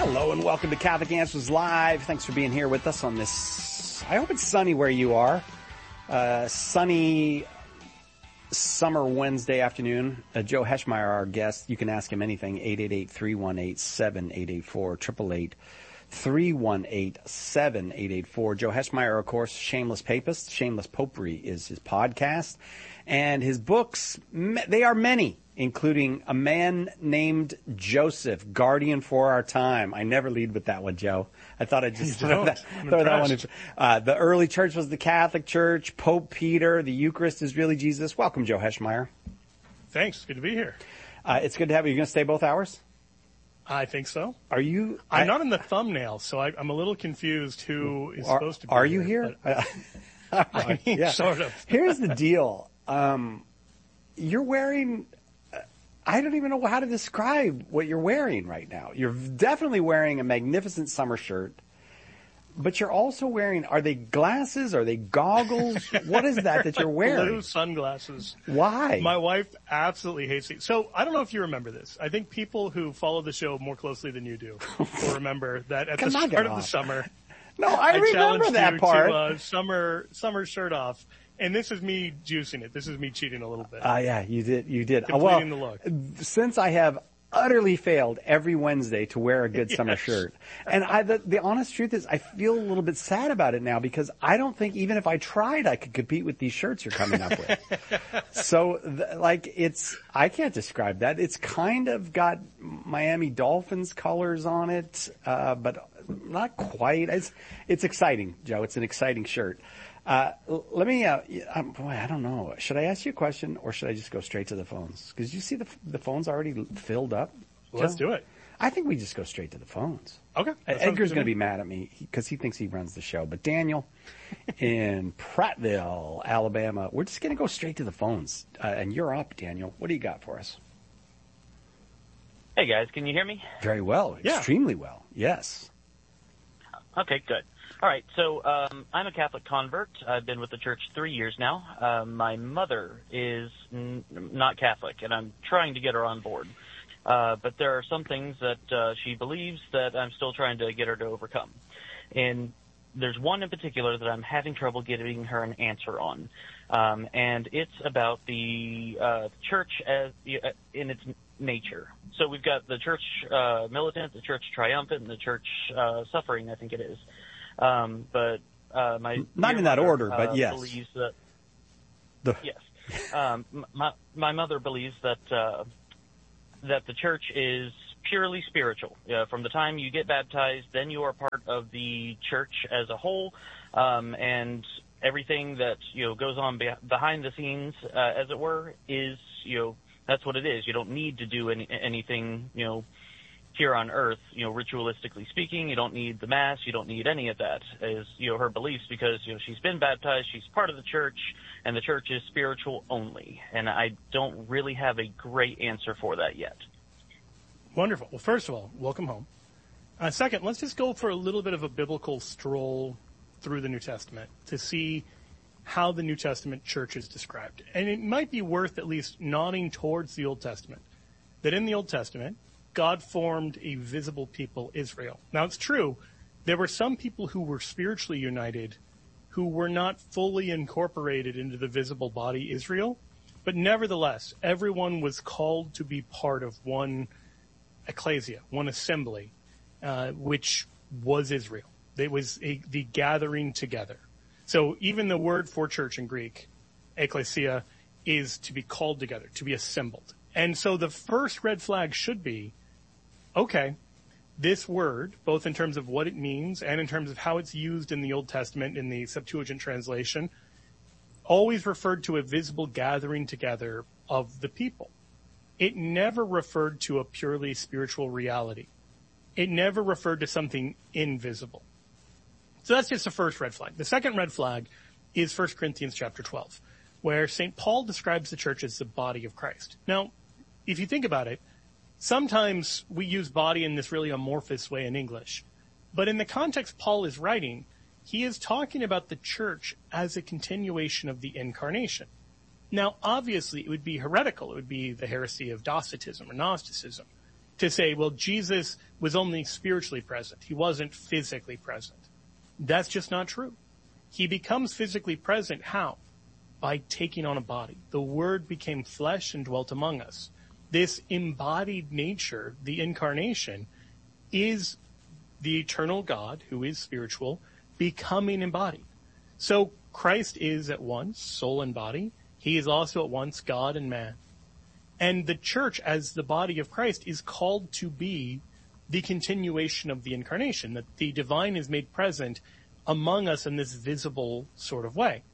Hello and welcome to Catholic Answers Live. Thanks for being here with us on this, I hope it's sunny where you are. Sunny summer Wednesday afternoon. Joe Heschmeyer, our guest. You can ask him anything. 888-318-7884, 888-318-7884. Joe Heschmeyer, of course, Shameless Papist. Shameless Popery is his podcast. And his books, they are many, including A Man Named Joseph, Guardian for Our Time. I never lead with that one, Joe. I thought I'd just throw that one in. The early church was the Catholic Church, Pope Peter, the Eucharist is really Jesus. Welcome, Joe Heschmeyer. Thanks. Good to be here. It's good to have you. You're going to stay both hours? I think so. Are you? I'm not in the thumbnail, so I'm a little confused who is supposed to be Are you here? I mean, yeah. Sort of. Here's the deal. You're wearing... I don't even know how to describe what you're wearing right now. You're definitely wearing a magnificent summer shirt, but you're also wearing, are they glasses? Are they goggles? What is that you're wearing? Blue sunglasses. Why? My wife absolutely hates it. So I don't know if you remember this. I think people who follow the show more closely than you do will remember that at the start of the summer. No, I remember that part. To summer shirt off. And this is me juicing it. This is me cheating a little bit. Yeah, you did. Completing the look. Since I have utterly failed every Wednesday to wear a good summer shirt, and the honest truth is I feel a little bit sad about it now because I don't think even if I tried I could compete with these shirts you're coming up with. So, I can't describe that. It's kind of got Miami Dolphins colors on it, but not quite. It's exciting, Joe. It's an exciting shirt. Let me, I don't know. Should I ask you a question or should I just go straight to the phones? Because you see the phones already filled up. Let's do it. I think we just go straight to the phones. Okay. Edgar's going to be mad at me because he thinks he runs the show. But Daniel in Prattville, Alabama, we're just going to go straight to the phones. And you're up, Daniel. What do you got for us? Hey, guys. Can you hear me? Very well. Yeah. Extremely well. Yes. Okay, good. All right, so I'm a Catholic convert. I've been with the church 3 years now. My mother is not Catholic, and I'm trying to get her on board. But there are some things that she believes that I'm still trying to get her to overcome. And there's one in particular that I'm having trouble getting her an answer on. And it's about the church as in its nature. So we've got the church militant, the church triumphant, and the church suffering, I think it is. But my not in that mother, order, but yes. Believes that yes, my mother believes that that the church is purely spiritual. From the time you get baptized, then you are part of the church as a whole, and everything that goes on behind the scenes, as it were, is that's what it is. You don't need to do anything here on earth, ritualistically speaking. You don't need the Mass. You don't need any of that, is, her beliefs, because, she's been baptized, she's part of the church, and the church is spiritual only. And I don't really have a great answer for that yet. Wonderful. Well, first of all, welcome home. Second, let's just go for a little bit of a biblical stroll through the New Testament to see how the New Testament church is described. And it might be worth at least nodding towards the Old Testament, that in the Old Testament, God formed a visible people, Israel. Now, it's true, there were some people who were spiritually united who were not fully incorporated into the visible body, Israel, but nevertheless, everyone was called to be part of one ecclesia, one assembly, which was Israel. It was the gathering together. So even the word for church in Greek, ecclesia, is to be called together, to be assembled. And so the first red flag should be, okay, this word, both in terms of what it means and in terms of how it's used in the Old Testament in the Septuagint translation, always referred to a visible gathering together of the people. It never referred to a purely spiritual reality. It never referred to something invisible. So that's just the first red flag. The second red flag is 1 Corinthians chapter 12, where St. Paul describes the church as the body of Christ. Now, if you think about it, sometimes we use body in this really amorphous way in English. But in the context Paul is writing, he is talking about the church as a continuation of the incarnation. Now, obviously, it would be heretical. It would be the heresy of Docetism or Gnosticism to say, well, Jesus was only spiritually present. He wasn't physically present. That's just not true. He becomes physically present. How? By taking on a body. The Word became flesh and dwelt among us. This embodied nature, the incarnation, is the eternal God, who is spiritual, becoming embodied. So Christ is at once soul and body. He is also at once God and man. And the church, as the body of Christ, is called to be the continuation of the incarnation, that the divine is made present among us in this visible sort of way.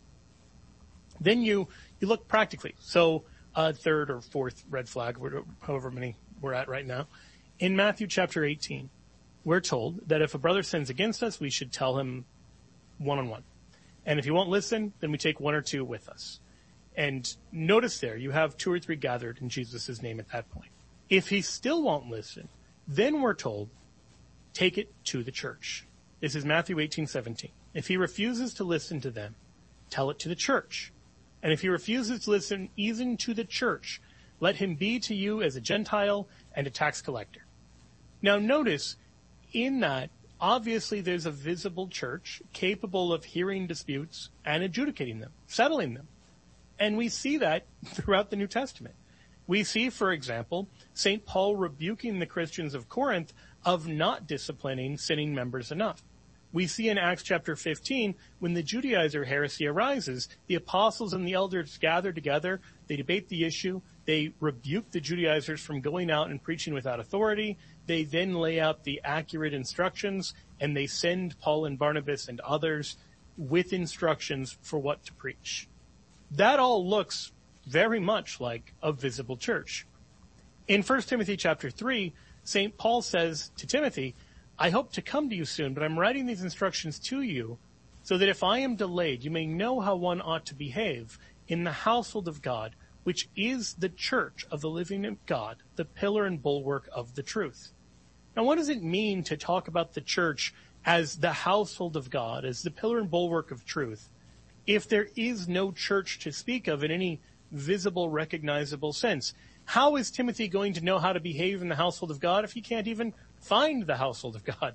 Then you look practically. So third or fourth red flag, however many we're at right now. In Matthew chapter 18, we're told that if a brother sins against us, we should tell him one-on-one. And if he won't listen, then we take one or two with us. And notice there, you have 2 or 3 gathered in Jesus' name at that point. If he still won't listen, then we're told, take it to the church. This is Matthew 18:17. If he refuses to listen to them, tell it to the church. And if he refuses to listen even to the church, let him be to you as a Gentile and a tax collector. Now notice, in that, obviously there's a visible church capable of hearing disputes and adjudicating them, settling them. And we see that throughout the New Testament. We see, for example, St. Paul rebuking the Christians of Corinth of not disciplining sinning members enough. We see in Acts chapter 15, when the Judaizer heresy arises, the apostles and the elders gather together, they debate the issue, they rebuke the Judaizers from going out and preaching without authority, they then lay out the accurate instructions, and they send Paul and Barnabas and others with instructions for what to preach. That all looks very much like a visible church. In 1 Timothy chapter 3, St. Paul says to Timothy, I hope to come to you soon, but I'm writing these instructions to you so that if I am delayed, you may know how one ought to behave in the household of God, which is the church of the living God, the pillar and bulwark of the truth. Now, what does it mean to talk about the church as the household of God, as the pillar and bulwark of truth, if there is no church to speak of in any visible, recognizable sense? How is Timothy going to know how to behave in the household of God if he can't even find the household of God?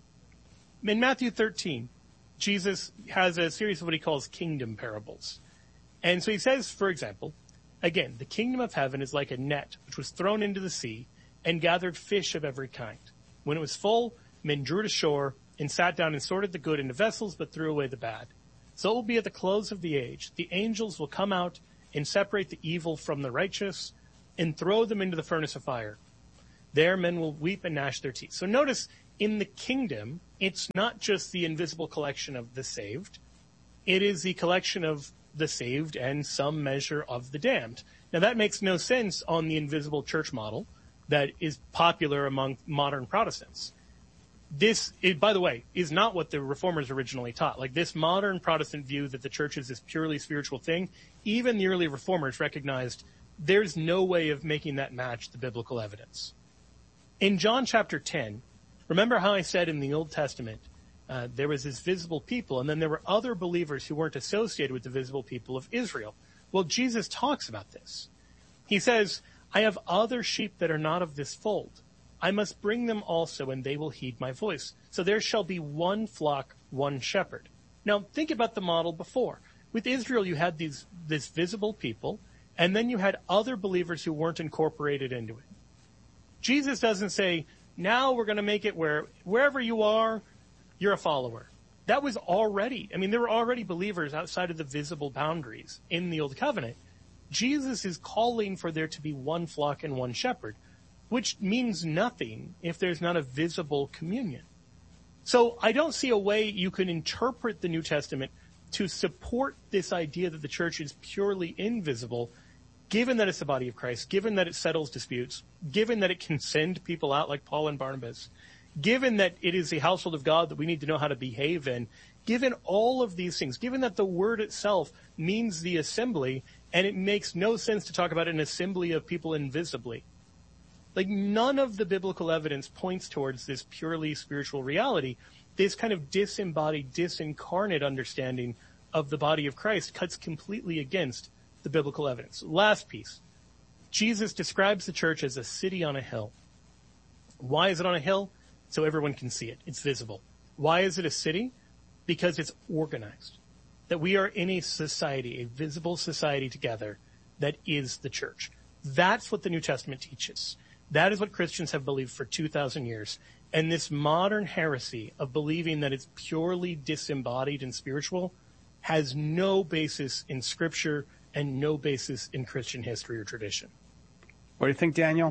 In Matthew 13, Jesus has a series of what he calls kingdom parables. And so he says, for example, again, the kingdom of heaven is like a net which was thrown into the sea and gathered fish of every kind. When it was full, men drew it ashore and sat down and sorted the good into vessels, but threw away the bad. So it will be at the close of the age. The angels will come out and separate the evil from the righteous and throw them into the furnace of fire. There men will weep and gnash their teeth. So notice, in the kingdom, it's not just the invisible collection of the saved. It is the collection of the saved and some measure of the damned. Now that makes no sense on the invisible church model that is popular among modern Protestants. This, by the way, is not what the Reformers originally taught. Like this modern Protestant view that the church is this purely spiritual thing, even the early Reformers recognized there's no way of making that match the biblical evidence. In John chapter 10, remember how I said in the Old Testament, there was this visible people, and then there were other believers who weren't associated with the visible people of Israel. Well, Jesus talks about this. He says, I have other sheep that are not of this fold. I must bring them also, and they will heed my voice. So there shall be one flock, one shepherd. Now, think about the model before. With Israel, you had this visible people, and then you had other believers who weren't incorporated into it. Jesus doesn't say, now we're going to make it where wherever you are, you're a follower. That was already, there were already believers outside of the visible boundaries in the Old Covenant. Jesus is calling for there to be one flock and one shepherd, which means nothing if there's not a visible communion. So I don't see a way you can interpret the New Testament to support this idea that the church is purely invisible, given that it's the body of Christ, given that it settles disputes, given that it can send people out like Paul and Barnabas, given that it is the household of God that we need to know how to behave in, given all of these things, given that the word itself means the assembly, and it makes no sense to talk about an assembly of people invisibly. Like, none of the biblical evidence points towards this purely spiritual reality. This kind of disembodied, disincarnate understanding of the body of Christ cuts completely against the biblical evidence. Last piece. Jesus describes the church as a city on a hill. Why is it on a hill? So everyone can see it. It's visible. Why is it a city? Because it's organized. That we are in a society, a visible society together that is the church. That's what the New Testament teaches. That is what Christians have believed for 2,000 years. And this modern heresy of believing that it's purely disembodied and spiritual has no basis in Scripture and no basis in Christian history or tradition. What do you think, Daniel?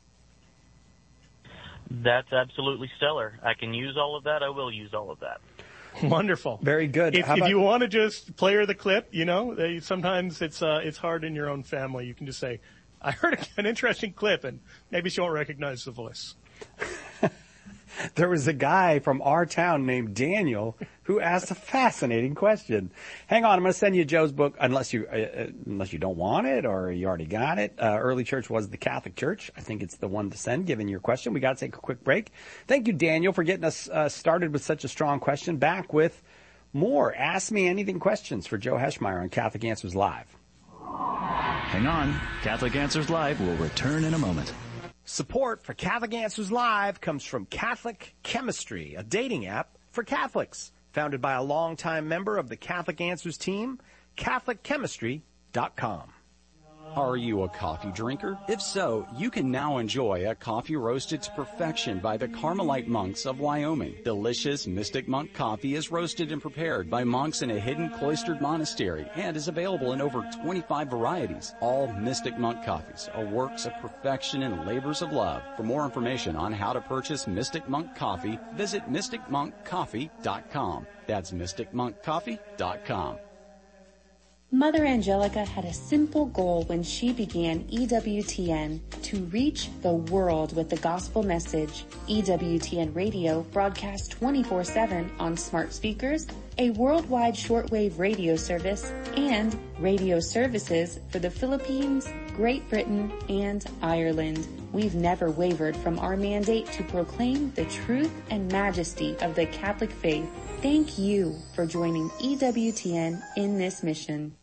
That's absolutely stellar. I can use all of that. I will use all of that. Wonderful. Very good. If you want to just play her the clip, sometimes it's hard in your own family. You can just say, I heard an interesting clip, and maybe she won't recognize the voice. There was a guy from our town named Daniel who asked a fascinating question. Hang on, I'm going to send you Joe's book, unless you don't want it or you already got it. Early Church Was the Catholic Church. I think it's the one to send, given your question. We got to take a quick break. Thank you, Daniel, for getting us started with such a strong question. Back with more Ask Me Anything questions for Joe Heschmeyer on Catholic Answers Live. Hang on. Catholic Answers Live will return in a moment. Support for Catholic Answers Live comes from Catholic Chemistry, a dating app for Catholics. Founded by a longtime member of the Catholic Answers team, CatholicChemistry.com. Are you a coffee drinker? If so, you can now enjoy a coffee roasted to perfection by the Carmelite monks of Wyoming. Delicious Mystic Monk coffee is roasted and prepared by monks in a hidden cloistered monastery and is available in over 25 varieties. All Mystic Monk coffees are works of perfection and labors of love. For more information on how to purchase Mystic Monk coffee, visit mysticmonkcoffee.com. That's mysticmonkcoffee.com. Mother Angelica had a simple goal when she began EWTN, to reach the world with the gospel message. EWTN Radio broadcasts 24/7 on smart speakers, a worldwide shortwave radio service, and radio services for the Philippines, Great Britain, and Ireland. We've never wavered from our mandate to proclaim the truth and majesty of the Catholic faith. Thank you for joining EWTN in this mission.